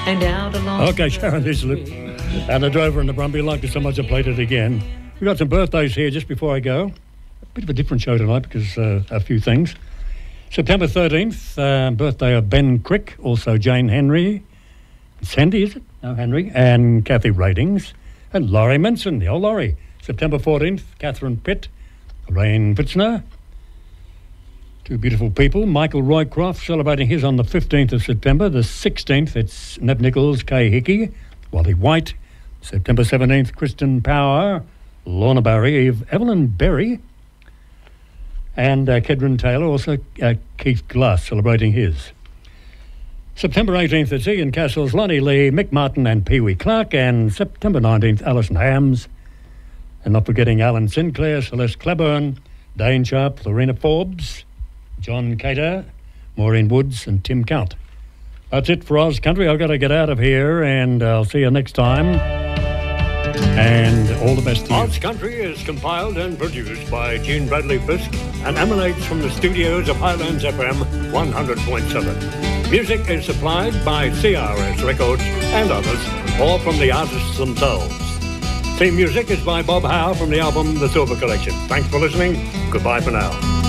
and out along. Okay, Sharon Hislop and the Drover and the Brumby. Like it so much I played it again. We've got some birthdays here just before I go. A bit of a different show tonight because a few things. September 13th, birthday of Ben Crick, also Jane Henry. Sandy, is it? No, Henry. And Kathy Ratings. And Laurie Minson, the old Laurie. September 14th, Catherine Pitt, Rain Fitzner. Two beautiful people. Michael Roycroft celebrating his on the 15th of September. The 16th, it's Nev Nichols, Kay Hickey, Wally White. September 17th, Kristen Power, Lorna Barry, Evelyn Berry. And Kedron Taylor, also Keith Glass celebrating his. September 18th, it's Ian Castles, Lonnie Lee, Mick Martin and Pee Wee Clark. And September 19th, Alison Hams. And not forgetting Alan Sinclair, Celeste Claiborne, Dane Sharp, Lorena Forbes, John Cater, Maureen Woods and Tim Count. That's it for Oz Country. I've got to get out of here and I'll see you next time. And all the best to you. Oz Country is compiled and produced by Gene Bradley Fisk and emanates from the studios of Highlands FM 100.7. Music is supplied by CRS Records and others, all from the artists themselves. Theme music is by Bob Howe from the album The Silver Collection. Thanks for listening. Goodbye for now.